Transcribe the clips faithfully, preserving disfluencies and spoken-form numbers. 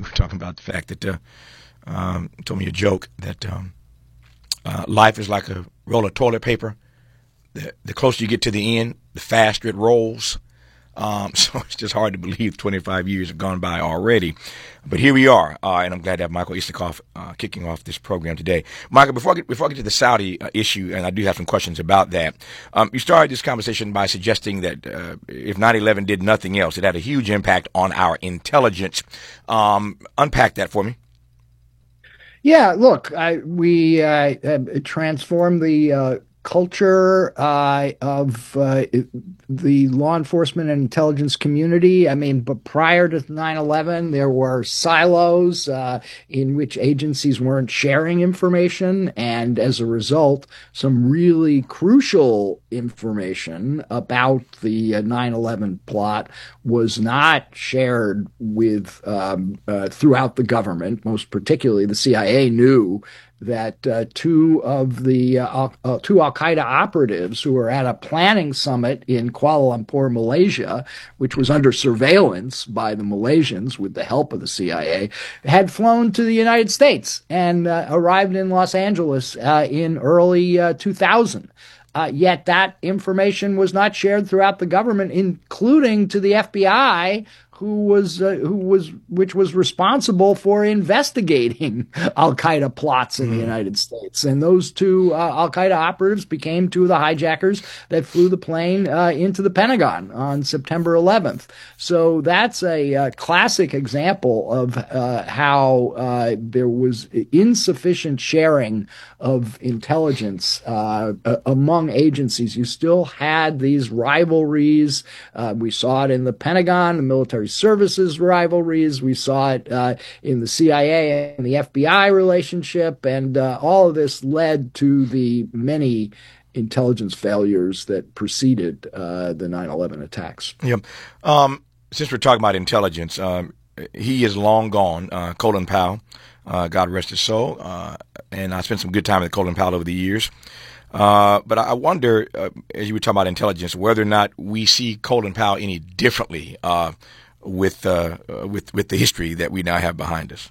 we were talking about the fact that uh, um, told me a joke that um, uh, life is like a roll of toilet paper. The, the closer you get to the end, the faster it rolls. Um, so it's just hard to believe twenty-five years have gone by already. But here we are, uh, and I'm glad to have Michael Isikoff uh, kicking off this program today. Michael, before I get, before I get to the Saudi uh, issue, and I do have some questions about that, um, you started this conversation by suggesting that uh, if nine eleven did nothing else, it had a huge impact on our intelligence. Um, unpack that for me. Yeah, look, I, we uh, transformed the uh, culture uh, of uh, the law enforcement and intelligence community. I mean, but prior to nine eleven, there were silos uh, in which agencies weren't sharing information. And as a result, some really crucial information about the uh, nine eleven plot was not shared with um, uh, throughout the government. Most particularly, the C I A knew that uh, two of the uh, uh, two Al-Qaeda operatives who were at a planning summit in Kuala Lumpur, Malaysia, which was under surveillance by the Malaysians with the help of the C I A, had flown to the United States and uh, arrived in Los Angeles uh, in early uh, two thousand. Uh, yet that information was not shared throughout the government, including to the F B I, who was uh, who was which was responsible for investigating Al-Qaeda plots in mm. the United States. And those two uh, Al-Qaeda operatives became two of the hijackers that flew the plane uh, into the Pentagon on September eleventh. So that's a uh, classic example of uh, how uh, there was insufficient sharing of intelligence uh, among agencies. You still had these rivalries. Uh, we saw it in the Pentagon, the military services rivalries. We saw it uh, in the C I A and the F B I relationship, and uh, all of this led to the many intelligence failures that preceded uh, the nine eleven attacks. Yeah. Um, since we're talking about intelligence, um, he is long gone, uh, Colin Powell, uh, God rest his soul, uh, and I spent some good time with Colin Powell over the years. Uh, but I wonder, uh, as you were talking about intelligence, whether or not we see Colin Powell any differently uh, with uh, with with the history that we now have behind us.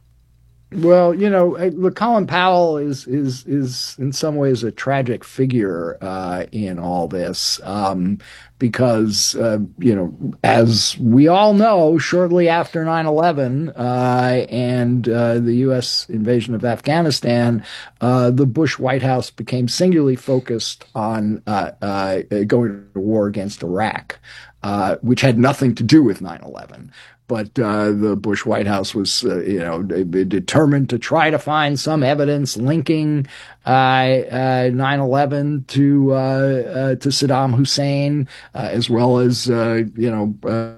Well, you know, look, Colin Powell is is is in some ways a tragic figure uh, in all this, um, because uh, you know, as we all know, shortly after nine eleven uh, and uh, the U S invasion of Afghanistan, uh, the Bush White House became singularly focused on uh, uh, going to war against Iraq, uh, which had nothing to do with nine eleven. But uh, the Bush White House was, uh, you know, determined to try to find some evidence linking uh, uh, nine eleven to uh, uh, to Saddam Hussein, uh, as well as, uh, you know,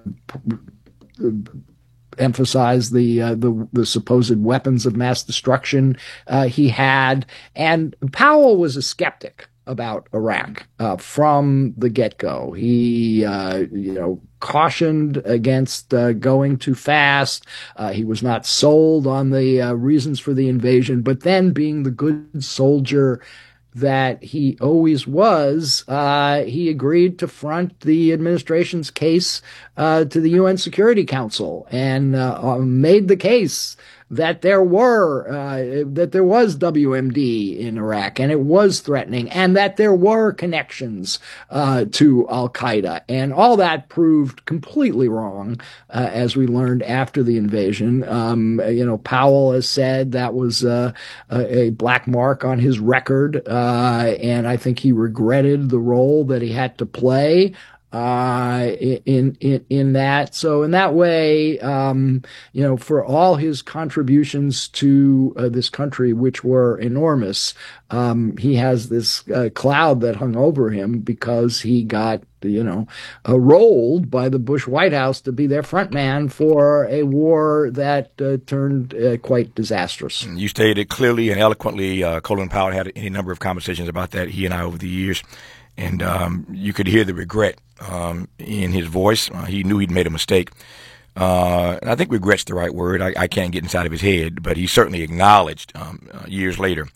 uh, emphasize the, uh, the the supposed weapons of mass destruction uh, he had. And Powell was a skeptic about Iraq uh, from the get-go. He, uh, you know, cautioned against uh, going too fast. Uh, he was not sold on the uh, reasons for the invasion, but then being the good soldier that he always was, uh, he agreed to front the administration's case uh, to the U N Security Council and uh, made the case that there were uh, that there was W M D in Iraq and it was threatening, and that there were connections uh, to Al Qaeda, and all that proved completely wrong, uh, as we learned after the invasion. Um, you know, Powell has said that was uh, a, a black mark on his record, uh, and I think he regretted the role that he had to play uh, in, in, in that. So in that way, um, you know, for all his contributions to uh, this country, which were enormous, um, he has this uh, cloud that hung over him because he got, you know, uh, rolled by the Bush White House to be their front man for a war that uh, turned uh, quite disastrous. You stated it clearly and eloquently. Uh, Colin Powell had any number of conversations about that, he and I, over the years. And um, you could hear the regret um, in his voice. Uh, he knew he'd made a mistake. Uh, and I think regret's the right word. I, I can't get inside of his head, but he certainly acknowledged um, uh, years later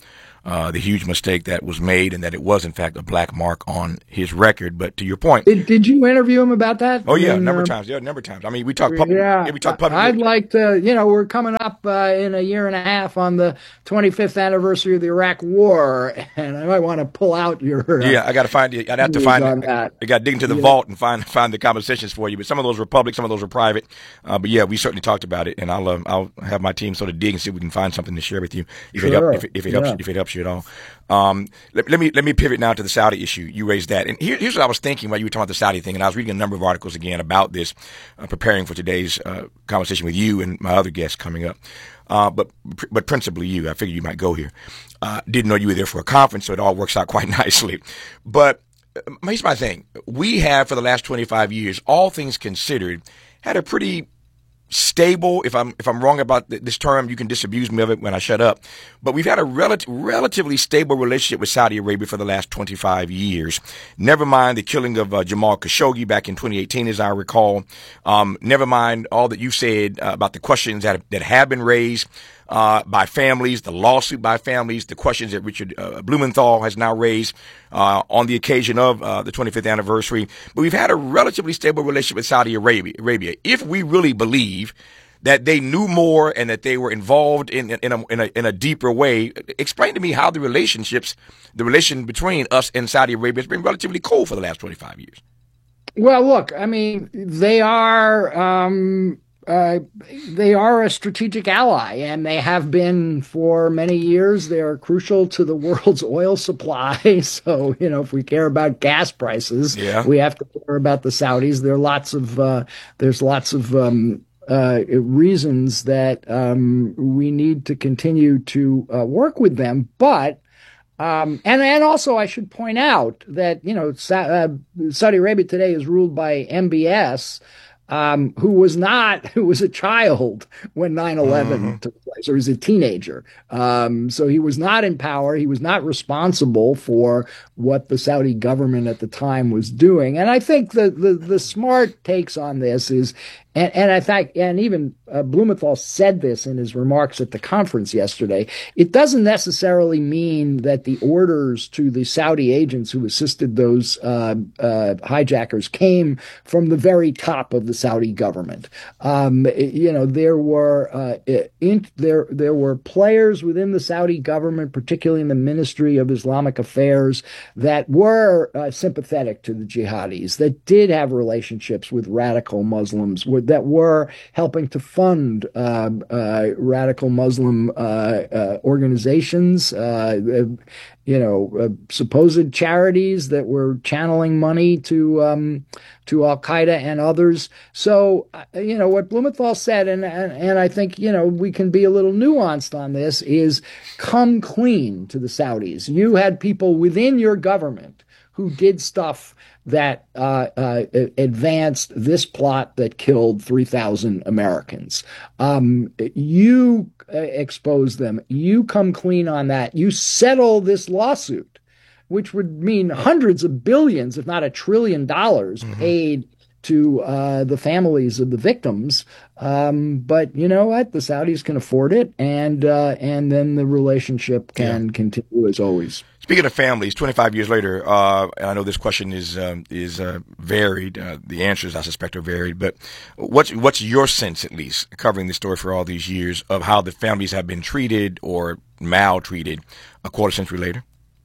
uh, the huge mistake that was made and that it was, in fact, a black mark on his record. But to your point. Did, did you interview him about that? Oh, yeah, a in, number uh, of times. Yeah, a number of times. I mean, we talk pub- yeah, yeah, we talk publicly. I'd like to, you know, we're coming up uh, in a year and a half on the twenty-fifth anniversary of the Iraq War, and I might want to pull out your. Uh, yeah, I got to find it. I'd have to find it. I, I got to dig into the yeah. vault and find find the conversations for you. But some of those were public, some of those were private. Uh, but yeah, we certainly talked about it, and I'll uh, I'll have my team sort of dig and see if we can find something to share with you if sure. it help, if, it, if it helps yeah. if it helps you at all. Um, let, let me let me pivot now to the Saudi issue. You raised that, and here, here's what I was thinking while you were talking about the Saudi thing, and I was reading a number of articles again about this, uh, preparing for today's uh, conversation with you and my other guests coming up. Uh, but but principally you. I figured you might go here. Uh, didn't know you were there for a conference, so it all works out quite nicely. But uh, here's my thing: we have for the last twenty-five years, all things considered, had a pretty stable. If I'm if I'm wrong about th- this term, you can disabuse me of it when I shut up. But we've had a rel- relatively stable relationship with Saudi Arabia for the last twenty-five years. Never mind the killing of uh, Jamal Khashoggi back in twenty eighteen, as I recall. Um, never mind all that you said uh, about the questions that that have been raised uh, by families, the lawsuit by families, the questions that Richard uh, Blumenthal has now raised uh, on the occasion of uh, the twenty-fifth anniversary. But we've had a relatively stable relationship with Saudi Arabia. Arabia. If we really believe that they knew more and that they were involved in in a, in a in a deeper way, explain to me how the relationships, the relation between us and Saudi Arabia has been relatively cold for the last twenty-five years. Well, look, I mean, they are. Um Uh, they are a strategic ally, and they have been for many years. They are crucial to the world's oil supply. So, you know, if we care about gas prices, yeah. we have to care about the Saudis. There are lots of uh, there's lots of um, uh, reasons that um, we need to continue to uh, work with them, but. Um, and, and also I should point out that, you know, Sa- uh, Saudi Arabia today is ruled by M B S, um, who was not, who was a child when nine eleven mm-hmm. took place, or was a teenager. Um, so he was not in power. He was not responsible for what the Saudi government at the time was doing. And I think the, the, the smart takes on this is, and, and I think, and even uh, Blumenthal said this in his remarks at the conference yesterday, it doesn't necessarily mean that the orders to the Saudi agents who assisted those uh, uh, hijackers came from the very top of the Saudi government. Um, you know, there were uh, in, there there were players within the Saudi government, particularly in the Ministry of Islamic Affairs, that were uh, sympathetic to the jihadis, that did have relationships with radical Muslims, that were helping to fund uh, uh, radical Muslim uh, uh, organizations, uh, you know, uh, supposed charities that were channeling money to um, to Al Qaeda and others. So, uh, you know, what Blumenthal said, and, and and I think, you know, we can be a little nuanced on this, is come clean to the Saudis. You had people within your government who did stuff that uh, uh, advanced this plot that killed three thousand Americans. Um, you uh, expose them. You come clean on that. You settle this lawsuit, which would mean hundreds of billions, if not a trillion dollars mm-hmm. paid to uh, the families of the victims. Um, but you know what? The Saudis can afford it, and uh, and then the relationship can yeah. continue as always. Speaking of families, twenty-five years later, uh, I know this question is um, is uh, varied. Uh, the answers, I suspect, are varied. But what's what's your sense, at least, covering this story for all these years, of how the families have been treated or maltreated a quarter century later?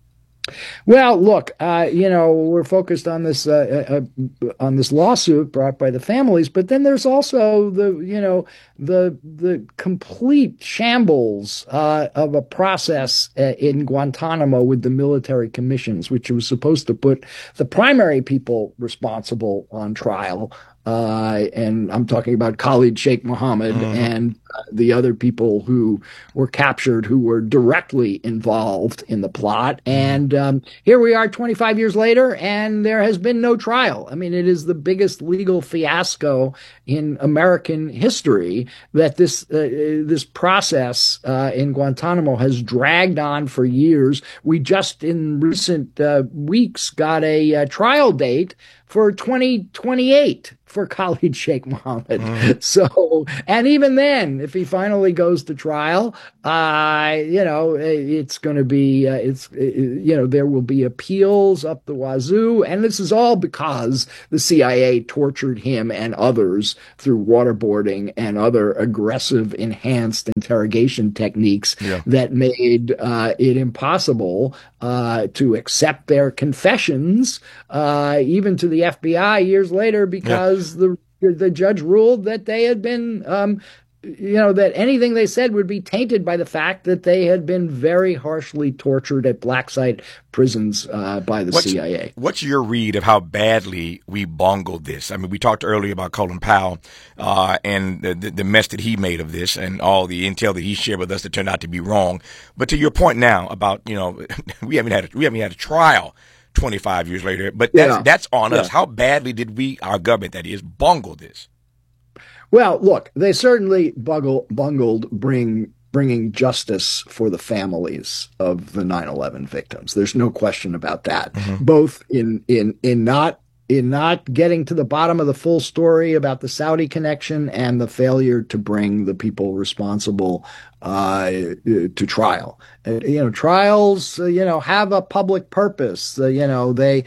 Well, look, uh, you know, we're focused on this uh, uh, on this lawsuit brought by the families, but then there's also the, you know, the the complete shambles uh, of a process uh, in Guantanamo with the military commissions, which was supposed to put the primary people responsible on trial. Uh, and I'm talking about Khalid Sheikh Mohammed mm-hmm. and uh, the other people who were captured who were directly involved in the plot. And um, here we are twenty-five years later, and there has been no trial. I mean, it is the biggest legal fiasco in American history that this uh, this process uh, in Guantanamo has dragged on for years. We just in recent uh, weeks got a, a trial date for twenty twenty-eight for Khalid Sheikh Mohammed. Mm. So, and even then, if he finally goes to trial, uh, you know, it's going to be, uh, it's, you know, there will be appeals up the wazoo. And this is all because the C I A tortured him and others through waterboarding and other aggressive, enhanced interrogation techniques yeah. that made uh, it impossible uh, to accept their confessions, uh, even to the F B I years later, because yeah. the the judge ruled that they had been, um, you know, that anything they said would be tainted by the fact that they had been very harshly tortured at black site prisons uh, by the what's, C I A. What's your read of how badly we bungled this? I mean, we talked earlier about Colin Powell uh, and the, the, the mess that he made of this and all the intel that he shared with us that turned out to be wrong. But to your point now about, you know, we haven't had a, we haven't had a trial twenty-five years later, but that's, yeah. that's on yeah. us. How badly did we, our government that is, bungle this? Well, look, they certainly bungle, bungled bring, bringing justice for the families of the nine eleven victims. There's no question about that, mm-hmm. both in, in, in not in not getting to the bottom of the full story about the Saudi connection and the failure to bring the people responsible uh, to trial. Uh, you know, trials, uh, you know, have a public purpose. Uh, you know, they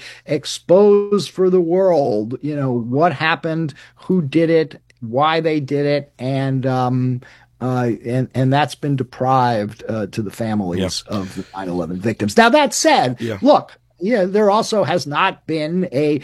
expose for the world, you know, what happened, who did it, why they did it, and um, uh, and and that's been deprived uh, to the families yeah. of the nine eleven victims. Now, that said, yeah. look, yeah, there also has not been a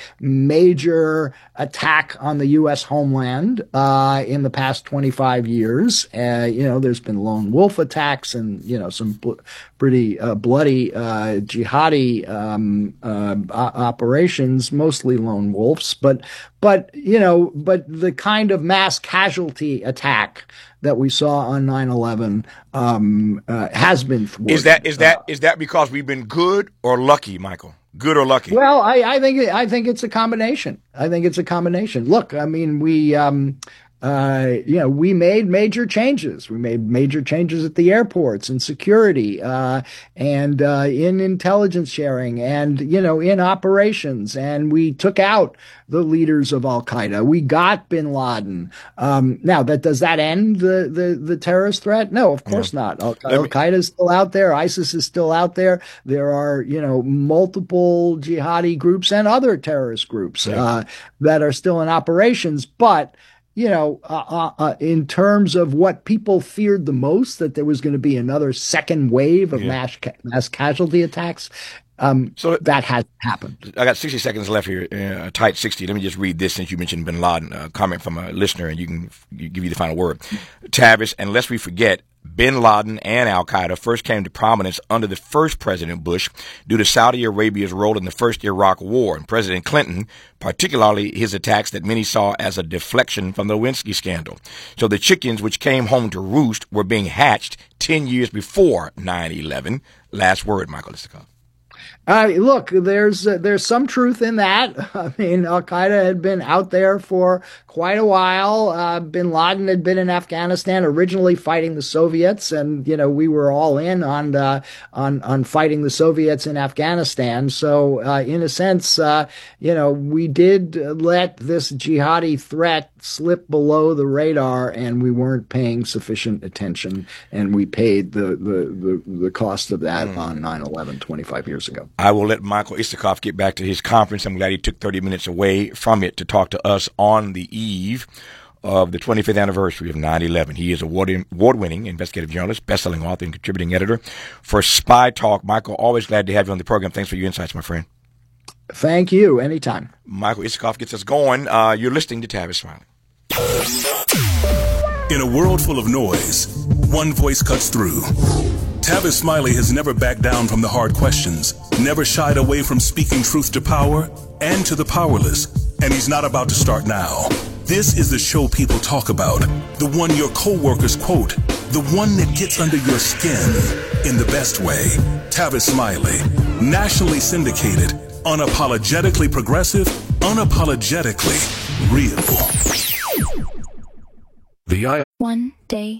major attack on the U S homeland uh, in the past twenty-five years. Uh, you know, there's been lone wolf attacks and, you know, some bl- pretty uh, bloody uh, jihadi um, uh, operations, mostly lone wolves. But, but you know, but the kind of mass casualty attack that we saw on nine eleven um, uh, has been thwarted. Is that is that uh, is that because we've been good or lucky, Michael? Good or lucky? Well, I, I think I think it's a combination. I think it's a combination. Look, I mean, we um, uh, you know, we made major changes. We made major changes at the airports and security, uh, and uh, in intelligence sharing, and you know, in operations. And we took out the leaders of Al Qaeda. We got Bin Laden. Um, now, that does that end the the, the terrorist threat? No, of course yeah. not. Al Qaeda is still out there. ISIS is still out there. There are, you know, multiple jihadi groups and other terrorist groups yeah. uh, that are still in operations, but. You know, uh, uh, in terms of what people feared the most, that there was going to be another second wave of yeah. mass ca- mass casualty attacks, um, so that has happened. I got sixty seconds left here, uh, a tight sixty. Let me just read this since you mentioned Bin Laden. A comment from a listener, and you can you give you the final word. Tavis, and lest we forget, Bin Laden and Al Qaeda first came to prominence under the first President Bush due to Saudi Arabia's role in the first Iraq War, and President Clinton, particularly his attacks that many saw as a deflection from the Lewinsky scandal. So the chickens which came home to roost were being hatched ten years before nine eleven. Last word, Michael Isikoff. Uh, look, there's uh, there's some truth in that. I mean, Al Qaeda had been out there for quite a while. Uh, Bin Laden had been in Afghanistan, originally fighting the Soviets, and you know we were all in on uh, on on fighting the Soviets in Afghanistan. So, uh, in a sense, uh, you know, we did let this jihadi threat slip below the radar, and we weren't paying sufficient attention, and we paid the the the, the cost of that mm. on nine eleven twenty-five years ago. I will let Michael Isikoff get back to his conference. I'm glad he took thirty minutes away from it to talk to us on the eve of the twenty-fifth anniversary of nine eleven. He is a award-winning investigative journalist, best-selling author, and contributing editor for Spy Talk. Michael, always glad to have you on the program. Thanks for your insights, my friend. Thank you. Anytime. Michael Isikoff gets us going. Uh, you're listening to Tavis Smiley. In a world full of noise, one voice cuts through. Tavis Smiley has never backed down from the hard questions, never shied away from speaking truth to power and to the powerless, and he's not about to start now. This is the show people talk about, the one your coworkers quote, the one that gets under your skin in the best way. Tavis Smiley, nationally syndicated, unapologetically progressive, unapologetically real. The I- One day,